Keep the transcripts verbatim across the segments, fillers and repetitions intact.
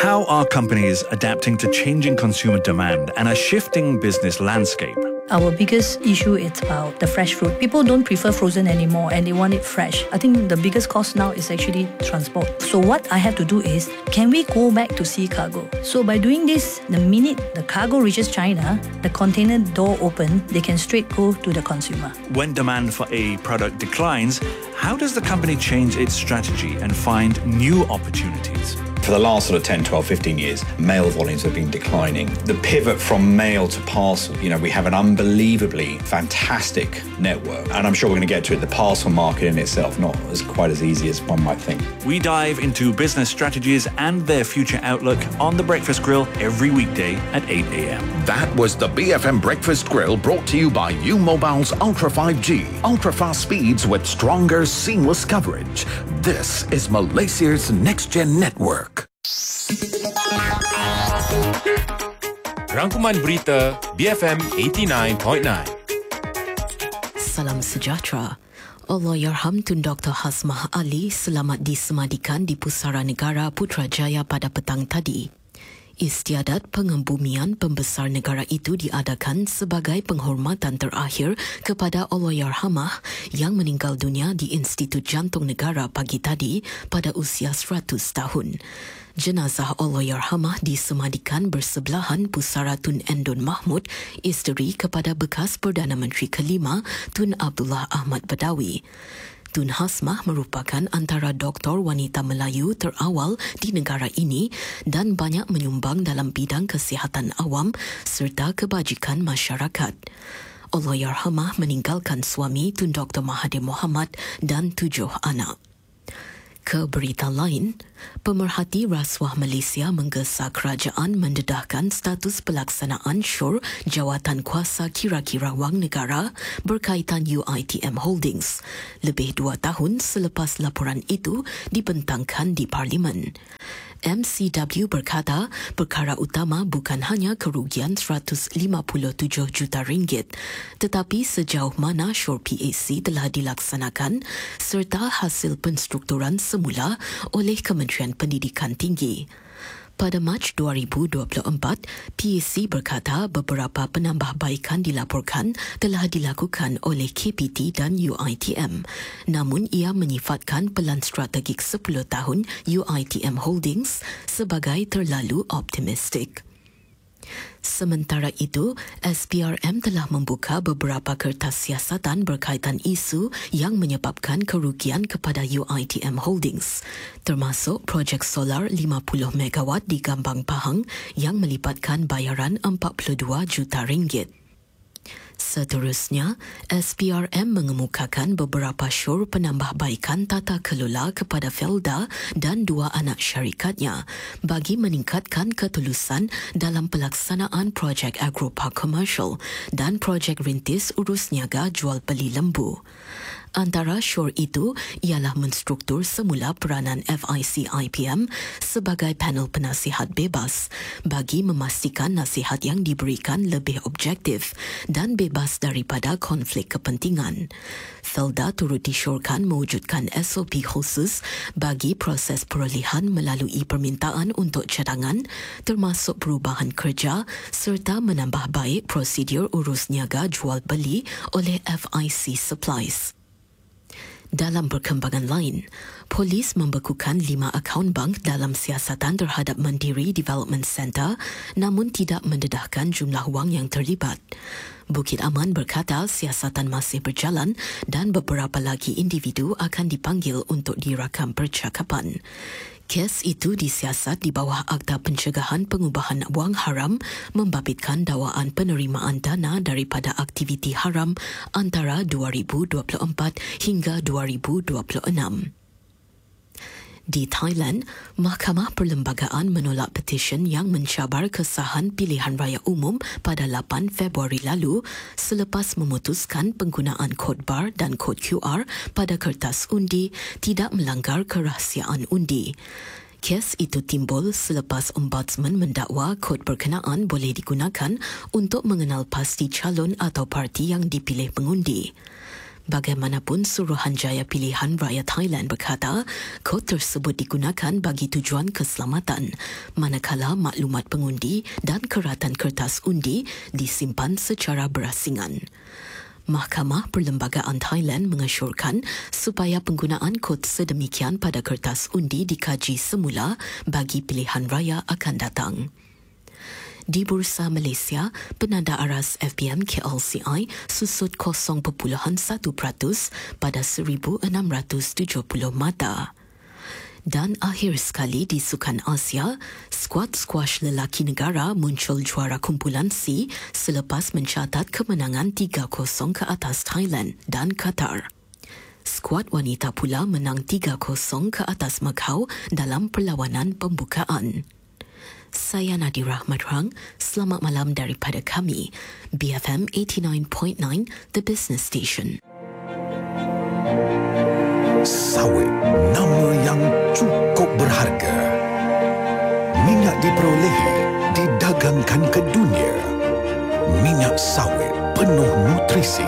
How are companies adapting to changing consumer demand and a shifting business landscape? Our biggest issue is about the fresh fruit. People don't prefer frozen anymore and they want it fresh. I think the biggest cost now is actually transport. So what I have to do is, can we go back to sea cargo? So by doing this, the minute the cargo reaches China, the container door open, they can straight go to the consumer. When demand for a product declines, how does the company change its strategy and find new opportunities? For the last sort of ten, twelve, fifteen years, mail volumes have been declining. The pivot from mail to parcel, you know, we have an unbelievably fantastic network. And I'm sure we're going to get to it. The parcel market in itself, not as quite as easy as one might think. We dive into business strategies and their future outlook on The Breakfast Grill every weekday at eight a.m. That was the B F M Breakfast Grill, brought to you by U Mobile's Ultra five G. Ultra-fast speeds with stronger, seamless coverage. This is Malaysia's next-gen network. Rangkuman berita B F M eighty-nine point nine. Salam sejahtera. Allahyarham Tun Doktor Hasmah Ali selamat disemadikan di Pusara Negara Putrajaya pada petang tadi. Istiadat pengembumian pembesar negara itu diadakan sebagai penghormatan terakhir kepada Allahyarhamah yang meninggal dunia di Institut Jantung Negara pagi tadi pada usia seratus tahun. Jenazah Allahyarhamah disemadikan bersebelahan Pusara Tun Endon Mahmud, isteri kepada bekas Perdana Menteri kelima Tun Abdullah Ahmad Badawi. Tun Hasmah merupakan antara doktor wanita Melayu terawal di negara ini dan banyak menyumbang dalam bidang kesihatan awam serta kebajikan masyarakat. Allahyarhamah meninggalkan suami Tun Doktor Mahathir Mohamad dan tujuh anak. Ke berita lain, pemerhati rasuah Malaysia menggesa kerajaan mendedahkan status pelaksanaan syur jawatan kuasa kira-kira wang negara berkaitan U I T M Holdings, lebih dua tahun selepas laporan itu dibentangkan di Parlimen. M C W berkata perkara utama bukan hanya kerugian seratus lima puluh tujuh juta ringgit, tetapi sejauh mana syur P A C telah dilaksanakan serta hasil penstrukturan semula oleh Kementerian Pendidikan Tinggi. Pada Mac dua ribu dua puluh empat, P A C berkata beberapa penambahbaikan dilaporkan telah dilakukan oleh K P T dan U I T M. Namun ia menyifatkan pelan strategik sepuluh tahun U I T M Holdings sebagai terlalu optimistik. Sementara itu, S P R M telah membuka beberapa kertas siasatan berkaitan isu yang menyebabkan kerugian kepada U I T M Holdings, termasuk projek solar lima puluh megawatt di Gambang Pahang yang melibatkan bayaran empat puluh dua juta ringgit. Seterusnya, S P R M mengemukakan beberapa syur penambahbaikan tata kelola kepada Felda dan dua anak syarikatnya bagi meningkatkan ketulusan dalam pelaksanaan projek agropark komersial dan projek rintis urus niaga jual beli lembu. Antara syur itu ialah menstruktur semula peranan F I C I P M sebagai panel penasihat bebas bagi memastikan nasihat yang diberikan lebih objektif dan bebas daripada konflik kepentingan. Felda turut disyorkan mewujudkan S O P khusus bagi proses perolehan melalui permintaan untuk cadangan, termasuk perubahan kerja serta menambah baik prosedur urus niaga jual beli oleh F I C Supplies. Dalam perkembangan lain, polis membekukan lima akaun bank dalam siasatan terhadap Mandiri Development Centre namun tidak mendedahkan jumlah wang yang terlibat. Bukit Aman berkata siasatan masih berjalan dan beberapa lagi individu akan dipanggil untuk dirakam percakapan. Kes itu disiasat di bawah Akta Pencegahan Pengubahan Wang Haram membabitkan dakwaan penerimaan dana daripada aktiviti haram antara dua ribu dua puluh empat hingga dua ribu dua puluh enam. Di Thailand, Mahkamah Perlembagaan menolak petisyen yang mencabar kesahan pilihan raya umum pada lapan Februari lalu selepas memutuskan penggunaan kod bar dan kod Q R pada kertas undi tidak melanggar kerahsiaan undi. Kes itu timbul selepas Ombudsman mendakwa kod berkenaan boleh digunakan untuk mengenal pasti calon atau parti yang dipilih pengundi. Bagaimanapun, Suruhanjaya Pilihan Raya Thailand berkata, kod tersebut digunakan bagi tujuan keselamatan, manakala maklumat pengundi dan keratan kertas undi disimpan secara berasingan. Mahkamah Perlembagaan Thailand mengesyorkan supaya penggunaan kod sedemikian pada kertas undi dikaji semula bagi pilihan raya akan datang. Di Bursa Malaysia, penanda aras F B M K L C I susut kosong perpuluhan satu peratus pada seribu enam ratus tujuh puluh mata. Dan akhir sekali di Sukan Asia, skuad squash lelaki negara muncul juara kumpulan C selepas mencatat kemenangan tiga kosong ke atas Thailand dan Qatar. Skuad wanita pula menang tiga kosong ke atas Macau dalam perlawanan pembukaan. Saya Nadira Madrang, selamat malam daripada kami, B F M eighty-nine point nine, The Business Station. Sawit, nama yang cukup berharga. Minyak diperolehi, didagangkan ke dunia. Minyak sawit penuh nutrisi.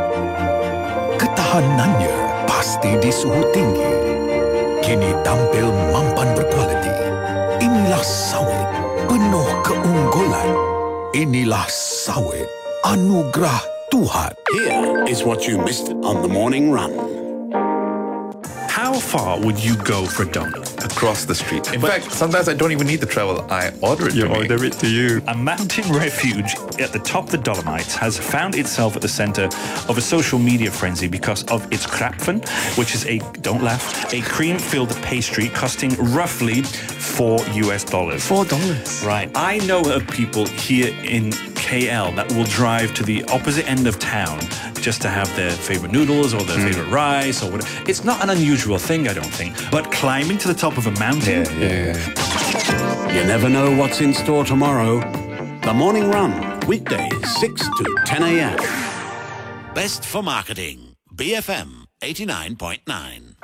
Ketahanannya pasti di suhu tinggi. Kini tampil mampan berkualiti. Inilah sawit penuh keunggulan. Inilah sawit anugerah Tuhan. Here is what you missed on the morning run. How far would you go for a donut? Across the street. In But- fact, sometimes I don't even need to travel. I order it You to me. order it to you. A mountain refuge at the top of the Dolomites has found itself at the centre of a social media frenzy because of its krapfen, which is a, don't laugh, a cream-filled pastry costing roughly four US dollars. Four dollars. Right. I know of people here in K L that will drive to the opposite end of town just to have their favourite noodles or their mm. favourite rice or whatever. It's not an unusual thing, I don't think. But climbing to the top of a mountain... Yeah, yeah, yeah. You never know what's in store tomorrow. The Morning Run, weekdays six to ten a.m. Best for marketing, B F M eighty-nine point nine.